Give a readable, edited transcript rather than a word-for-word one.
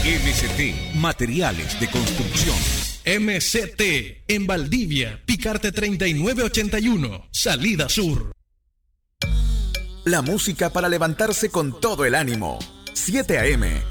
MCT Materiales de Construcción. MCT en Valdivia, Picarte 3981, Salida Sur. La música para levantarse con todo el ánimo. 7 AM,